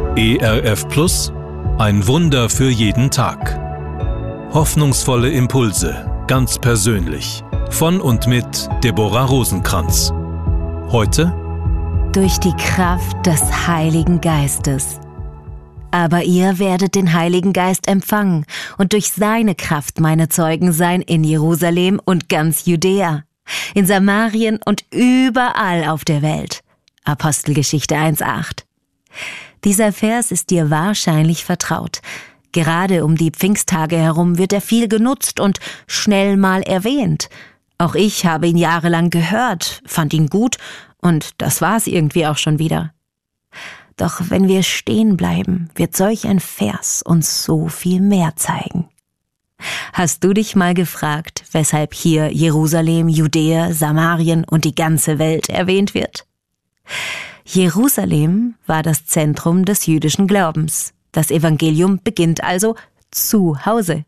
ERF Plus, ein Wunder für jeden Tag. Hoffnungsvolle Impulse, ganz persönlich. Von und mit Deborah Rosenkranz. Heute: durch die Kraft des Heiligen Geistes. Aber ihr werdet den Heiligen Geist empfangen und durch seine Kraft meine Zeugen sein in Jerusalem und ganz Judäa, in Samarien und überall auf der Welt. Apostelgeschichte 1,8. Dieser Vers ist dir wahrscheinlich vertraut. Gerade um die Pfingsttage herum wird er viel genutzt und schnell mal erwähnt. Auch ich habe ihn jahrelang gehört, fand ihn gut und das war's irgendwie auch schon wieder. Doch wenn wir stehen bleiben, wird solch ein Vers uns so viel mehr zeigen. Hast du dich mal gefragt, weshalb hier Jerusalem, Judäa, Samarien und die ganze Welt erwähnt wird? Jerusalem war das Zentrum des jüdischen Glaubens. Das Evangelium beginnt also zu Hause.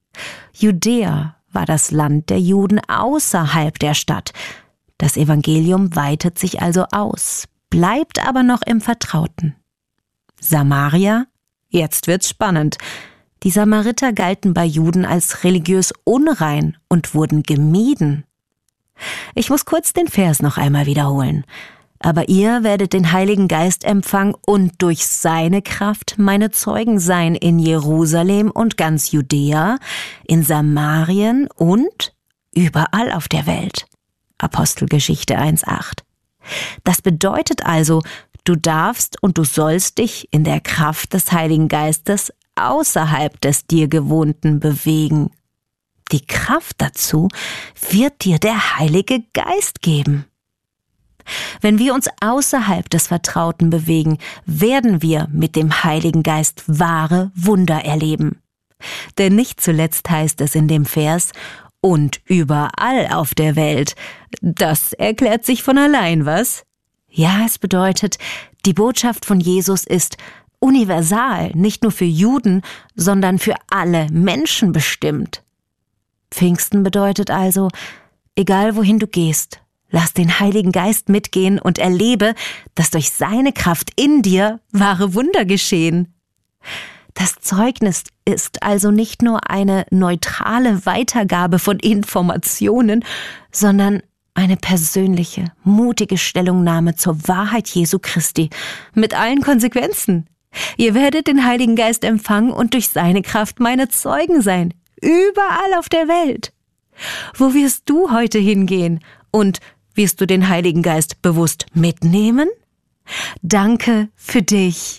Judäa war das Land der Juden außerhalb der Stadt. Das Evangelium weitet sich also aus, bleibt aber noch im Vertrauten. Samaria? Jetzt wird's spannend. Die Samariter galten bei Juden als religiös unrein und wurden gemieden. Ich muss kurz den Vers noch einmal wiederholen. Aber ihr werdet den Heiligen Geist empfangen und durch seine Kraft meine Zeugen sein in Jerusalem und ganz Judäa, in Samarien und überall auf der Welt. Apostelgeschichte 1,8. Das bedeutet also, du darfst und du sollst dich in der Kraft des Heiligen Geistes außerhalb des dir Gewohnten bewegen. Die Kraft dazu wird dir der Heilige Geist geben. Wenn wir uns außerhalb des Vertrauten bewegen, werden wir mit dem Heiligen Geist wahre Wunder erleben. Denn nicht zuletzt heißt es in dem Vers, und überall auf der Welt. Das erklärt sich von allein, was? Ja, es bedeutet, die Botschaft von Jesus ist universal, nicht nur für Juden, sondern für alle Menschen bestimmt. Pfingsten bedeutet also, egal wohin du gehst, lass den Heiligen Geist mitgehen und erlebe, dass durch seine Kraft in dir wahre Wunder geschehen. Das Zeugnis ist also nicht nur eine neutrale Weitergabe von Informationen, sondern eine persönliche, mutige Stellungnahme zur Wahrheit Jesu Christi mit allen Konsequenzen. Ihr werdet den Heiligen Geist empfangen und durch seine Kraft meine Zeugen sein, überall auf der Welt. Wo wirst du heute hingehen und wirst du den Heiligen Geist bewusst mitnehmen? Danke für dich.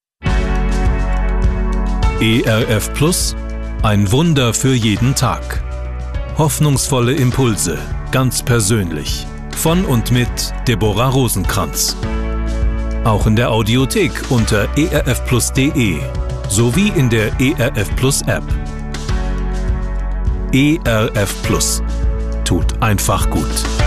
ERF Plus, ein Wunder für jeden Tag. Hoffnungsvolle Impulse, ganz persönlich. Von und mit Deborah Rosenkranz. Auch in der Audiothek unter erfplus.de sowie in der ERF Plus App. ERF Plus tut einfach gut.